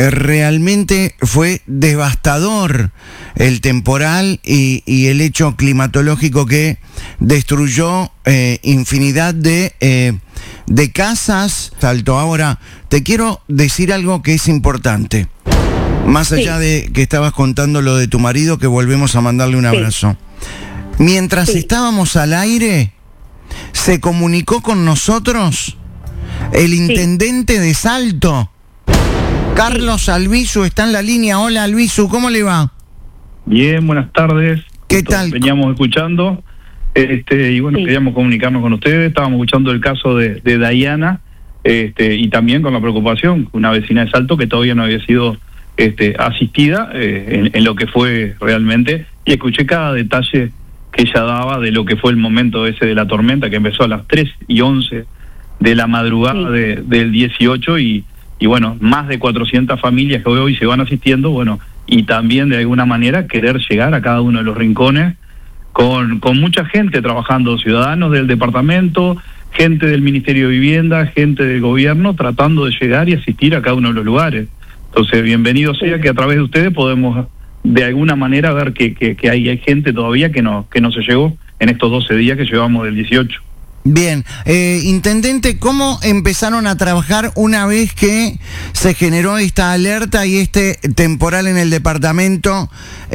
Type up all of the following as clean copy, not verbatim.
realmente fue devastador el temporal y el hecho climatológico que destruyó infinidad de casas. Salto. Ahora, te quiero decir algo que es importante. Más allá de que estabas contando lo de tu marido, que volvemos a mandarle un abrazo. Mientras estábamos al aire, se comunicó con nosotros el intendente de Salto, Carlos Albizu, está en la línea. Hola, Albizu, ¿cómo le va? Bien, buenas tardes. ¿Qué tal? Veníamos escuchando, y bueno, queríamos comunicarnos con ustedes. Estábamos escuchando el caso de Dayana, y también con la preocupación, una vecina de Salto que todavía no había sido asistida en lo que fue realmente, y escuché cada detalle que ella daba de lo que fue el momento ese de la tormenta, que empezó a las 3:11 de la madrugada del 18, y bueno, más de 400 familias que hoy se van asistiendo, bueno, y también de alguna manera querer llegar a cada uno de los rincones con mucha gente trabajando, ciudadanos del departamento, gente del Ministerio de Vivienda, gente del gobierno, tratando de llegar y asistir a cada uno de los lugares. Entonces, bienvenido sea que a través de ustedes podemos de alguna manera ver que hay gente todavía que no se llegó en estos 12 días que llevamos del 18. Bien, intendente, ¿cómo empezaron a trabajar una vez que se generó esta alerta y este temporal en el departamento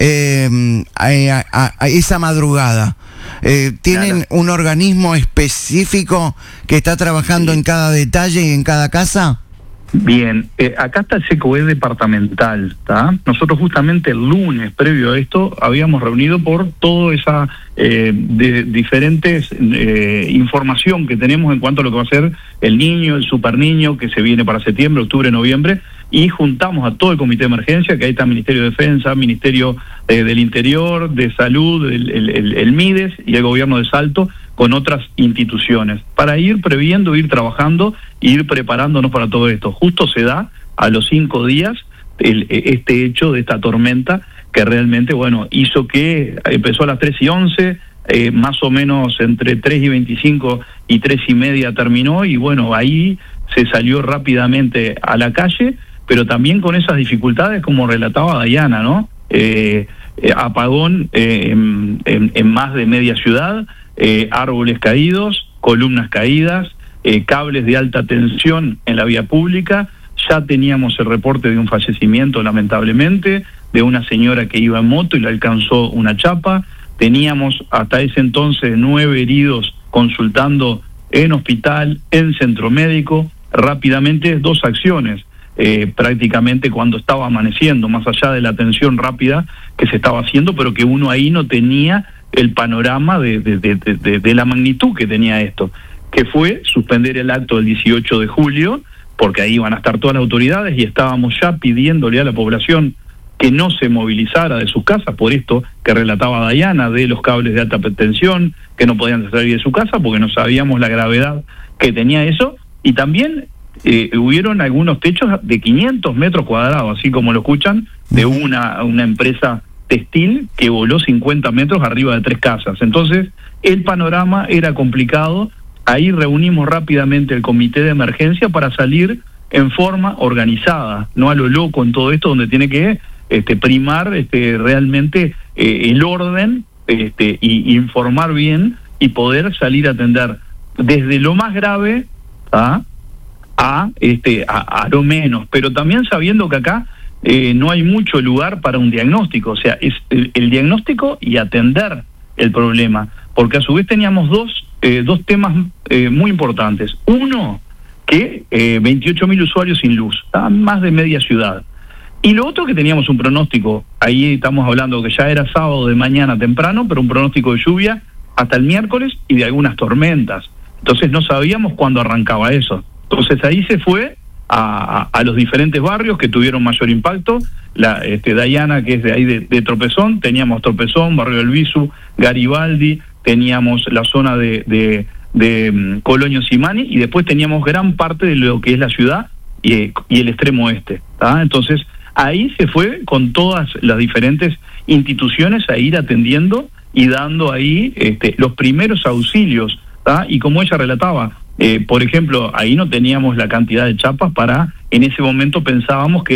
a esa madrugada? ¿Tienen un organismo específico que está trabajando en cada detalle y en cada casa? Bien, acá está el CECOE departamental, ¿tá? Nosotros justamente el lunes previo a esto habíamos reunido por toda esa de diferentes información que tenemos en cuanto a lo que va a ser el niño, el super niño que se viene para septiembre, octubre, noviembre, y juntamos a todo el comité de emergencia, que ahí está Ministerio de Defensa, Ministerio del Interior, de Salud, el MIDES y el gobierno de Salto, con otras instituciones, para ir previendo, ir trabajando, ir preparándonos para todo esto. Justo se da a los 5 días este hecho de esta tormenta que realmente, bueno, hizo que empezó a las 3:11, más o menos entre 3:25 y 3:30 terminó, y bueno, ahí se salió rápidamente a la calle, pero también con esas dificultades, como relataba Dayana, ¿no? Apagón en más de media ciudad, árboles caídos, columnas caídas, cables de alta tensión en la vía pública. Ya teníamos el reporte de un fallecimiento, lamentablemente, de una señora que iba en moto y le alcanzó una chapa. Teníamos hasta ese entonces 9 heridos consultando en hospital, en centro médico. Rápidamente 2 acciones, prácticamente cuando estaba amaneciendo, más allá de la atención rápida que se estaba haciendo, pero que uno ahí no tenía el panorama de la magnitud que tenía esto, que fue suspender el acto del 18 de julio, porque ahí iban a estar todas las autoridades y estábamos ya pidiéndole a la población que no se movilizara de sus casas, por esto que relataba Dayana, de los cables de alta tensión, que no podían salir de su casa porque no sabíamos la gravedad que tenía eso, y también hubieron algunos techos de 500 metros cuadrados, así como lo escuchan, de una empresa textil que voló 50 metros arriba de 3 casas. Entonces, el panorama era complicado. Ahí reunimos rápidamente el comité de emergencia para salir en forma organizada, no a lo loco en todo esto, donde tiene que primar realmente el orden y informar bien y poder salir a atender desde lo más grave a lo menos, pero también sabiendo que acá no hay mucho lugar para un diagnóstico, o sea, es el diagnóstico y atender el problema, porque a su vez teníamos dos temas muy importantes. Uno, que 28.000 usuarios sin luz, más de media ciudad. Y lo otro, que teníamos un pronóstico, ahí estamos hablando que ya era sábado de mañana temprano, pero un pronóstico de lluvia hasta el miércoles y de algunas tormentas. Entonces no sabíamos cuándo arrancaba eso. Entonces ahí se fue a los diferentes barrios que tuvieron mayor impacto. Dayana, que es de ahí de Tropezón, teníamos Tropezón, Barrio del Visu, Garibaldi, teníamos la zona de Colonia Simani, y después teníamos gran parte de lo que es la ciudad y el extremo oeste. Entonces ahí se fue con todas las diferentes instituciones a ir atendiendo y dando ahí los primeros auxilios. Y como ella relataba, por ejemplo, ahí no teníamos la cantidad de chapas para, en ese momento pensábamos que